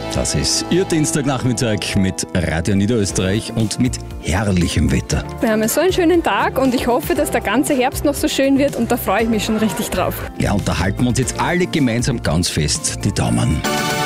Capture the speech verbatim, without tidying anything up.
Das ist Ihr Dienstagnachmittag mit Radio Niederösterreich und mit herrlichem Wetter. Wir haben so einen schönen Tag und ich hoffe, dass der ganze Herbst noch so schön wird und da freue ich mich schon richtig drauf. Ja, und da halten wir uns jetzt alle gemeinsam ganz fest die Daumen.